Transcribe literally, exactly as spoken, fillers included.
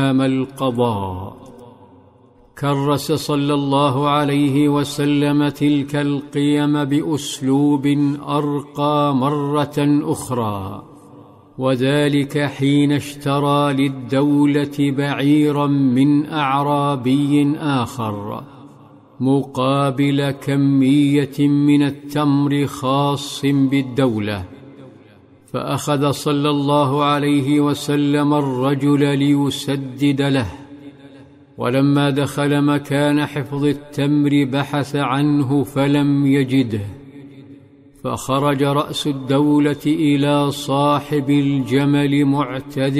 القضاء. كرس صلى الله عليه وسلم تلك القيم بأسلوب أرقى مرة أخرى، وذلك حين اشترى للدولة بعيرا من أعرابي آخر مقابل كمية من التمر خاص بالدولة، فأخذ صلى الله عليه وسلم الرجل ليسدد له، ولما دخل مكان حفظ التمر بحث عنه فلم يجده، فخرج رأس الدولة إلى صاحب الجمل معتذرا